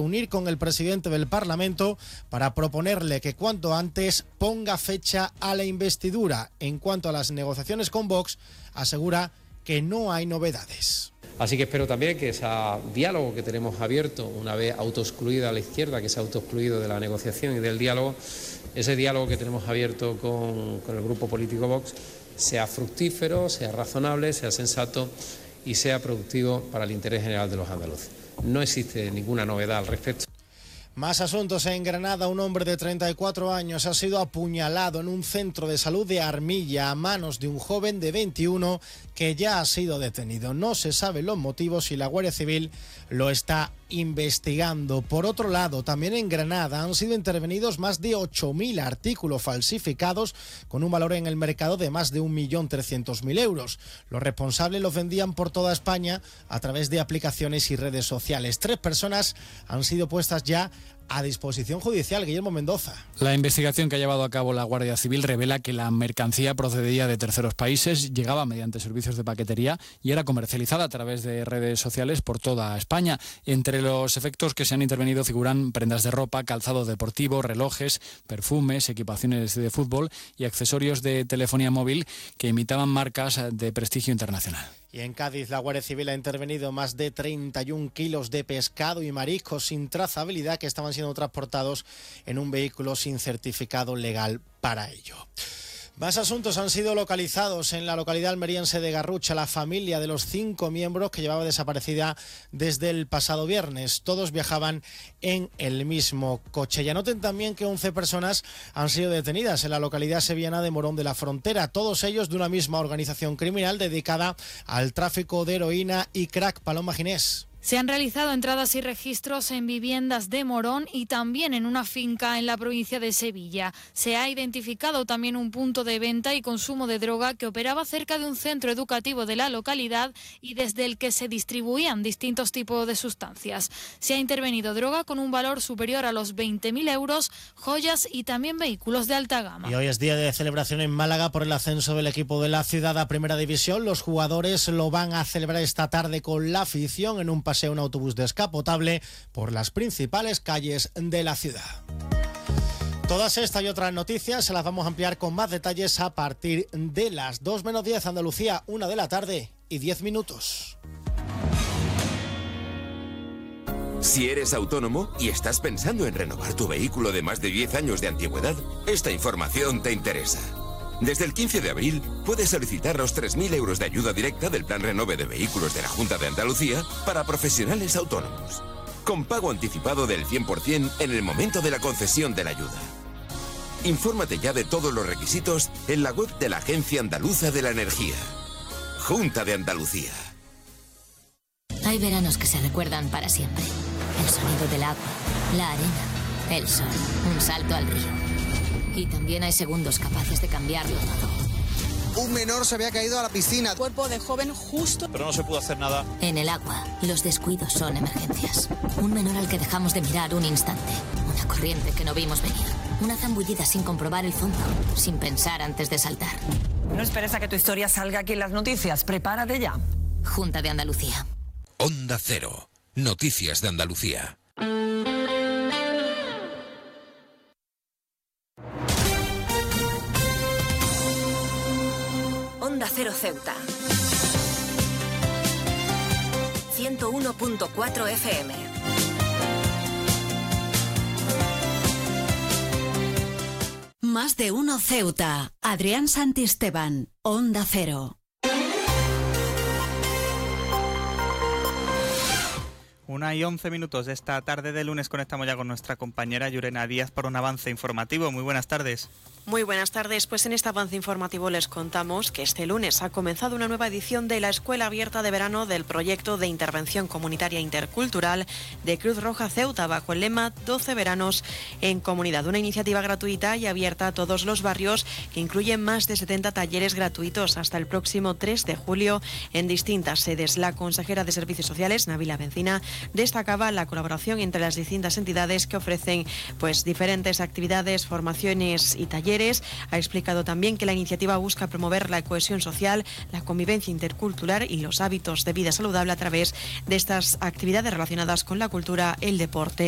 reunir con el presidente del Parlamento para proponerle que cuanto antes ponga fecha a la investidura. En cuanto a las negociaciones con Vox, asegura que no hay novedades. Así que espero también que ese diálogo que tenemos abierto, una vez autoexcluida a la izquierda, que se ha autoexcluido de la negociación y del diálogo, ese diálogo que tenemos abierto con el grupo político Vox sea fructífero, sea razonable, sea sensato y sea productivo para el interés general de los andaluces. No existe ninguna novedad al respecto. Más asuntos. En Granada, un hombre de 34 años ha sido apuñalado en un centro de salud de Armilla a manos de un joven de 21 que ya ha sido detenido. No se saben los motivos y la Guardia Civil lo está investigando. Por otro lado, también en Granada han sido intervenidos más de 8.000 artículos falsificados con un valor en el mercado de más de 1.300.000 euros. Los responsables los vendían por toda España a través de aplicaciones y redes sociales. 3 personas han sido puestas ya a disposición judicial. Guillermo Mendoza. La investigación que ha llevado a cabo la Guardia Civil revela que la mercancía procedía de terceros países, llegaba mediante servicios de paquetería y era comercializada a través de redes sociales por toda España. Entre los efectos que se han intervenido figuran prendas de ropa, calzado deportivo, relojes, perfumes, equipaciones de fútbol y accesorios de telefonía móvil que imitaban marcas de prestigio internacional. Y en Cádiz, la Guardia Civil ha intervenido más de 31 kilos de pescado y mariscos sin trazabilidad que estaban siendo transportados en un vehículo sin certificado legal para ello. Más asuntos. Han sido localizados en la localidad almeriense de Garrucha la familia de los 5 miembros que llevaba desaparecida desde el pasado viernes. Todos viajaban en el mismo coche. Y anoten también que 11 personas han sido detenidas en la localidad sevillana de Morón de la Frontera, todos ellos de una misma organización criminal dedicada al tráfico de heroína y crack. Paloma Ginés. Se han realizado entradas y registros en viviendas de Morón y también en una finca en la provincia de Sevilla. Se ha identificado también un punto de venta y consumo de droga que operaba cerca de un centro educativo de la localidad y desde el que se distribuían distintos tipos de sustancias. Se ha intervenido droga con un valor superior a los 20.000 euros, joyas y también vehículos de alta gama. Y hoy es día de celebración en Málaga por el ascenso del equipo de la ciudad a Primera División. Los jugadores lo van a celebrar esta tarde con la afición en un paseo en autobús descapotable por las principales calles de la ciudad. Todas estas y otras noticias se las vamos a ampliar con más detalles a partir de las 2:10 Andalucía, 1 de la tarde y 10 minutos. Si eres autónomo y estás pensando en renovar tu vehículo de más de 10 años de antigüedad, esta información te interesa. Desde el 15 de abril puedes solicitar los 3.000 euros de ayuda directa del Plan Renove de Vehículos de la Junta de Andalucía para profesionales autónomos, con pago anticipado del 100% en el momento de la concesión de la ayuda. Infórmate ya de todos los requisitos en la web de la Agencia Andaluza de la Energía. Junta de Andalucía. Hay veranos que se recuerdan para siempre. El sonido del agua, la arena, el sol, un salto al río. Y también hay segundos capaces de cambiarlo todo. Un menor se había caído a la piscina. Cuerpo de joven justo. Pero no se pudo hacer nada. En el agua, los descuidos son emergencias. Un menor al que dejamos de mirar un instante. Una corriente que no vimos venir. Una zambullida sin comprobar el fondo. Sin pensar antes de saltar. No esperes a que tu historia salga aquí en las noticias. Prepárate ya. Junta de Andalucía. Onda Cero. Noticias de Andalucía. Onda Cero Ceuta 101.4 FM. Más de uno Ceuta. Adrián Santisteban, Onda Cero. 1:11 de esta tarde de lunes conectamos ya con nuestra compañera Yurena Díaz para un avance informativo. Muy buenas tardes. Muy buenas tardes. Pues en este avance informativo les contamos que este lunes ha comenzado una nueva edición de la Escuela Abierta de Verano del proyecto de intervención comunitaria intercultural de Cruz Roja Ceuta bajo el lema 12 veranos en comunidad. Una iniciativa gratuita y abierta a todos los barrios que incluye más de 70 talleres gratuitos hasta el próximo 3 de julio en distintas sedes. La consejera de Servicios Sociales, Nabila Bencina, destacaba la colaboración entre las distintas entidades que ofrecen pues diferentes actividades, formaciones y talleres. Ha explicado también que la iniciativa busca promover la cohesión social, la convivencia intercultural y los hábitos de vida saludable a través de estas actividades relacionadas con la cultura, el deporte